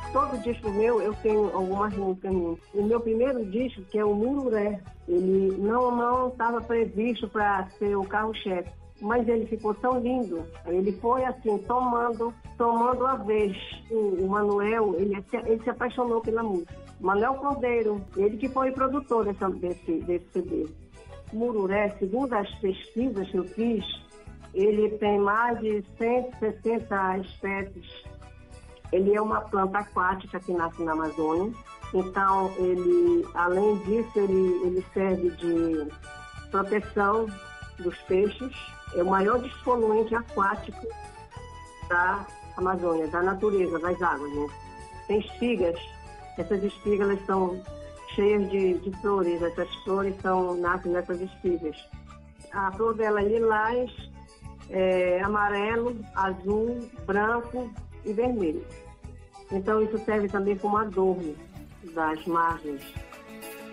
Todo disco meu, eu tenho algumas músicas minhas. O meu primeiro disco, que é o Mururé, ele não estava previsto para ser o carro-chefe, mas ele ficou tão lindo. Ele foi assim, tomando a vez. O Manuel, ele se apaixonou pela música. Manuel Cordeiro, ele que foi o produtor desse CD. Mururé, segundo as pesquisas que eu fiz, ele tem mais de 160 espécies. Ele é uma planta aquática que nasce na Amazônia. Então, além disso, ele serve de proteção dos peixes. É o maior despoluente aquático da Amazônia, da natureza, das águas, né? Tem espigas. Essas espigas elas são cheias de flores. Essas flores nascem nessas espigas. A flor dela é lilás, amarelo, azul, branco e vermelho. Então isso serve também como adorno das margens